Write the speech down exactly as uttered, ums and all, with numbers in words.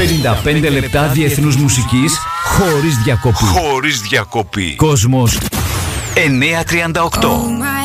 πενήντα πέντε λεπτά διεθνούς μουσικής χωρίς διακοπή. Χωρίς διακοπή. Κόσμος εννιακόσια τριάντα οκτώ.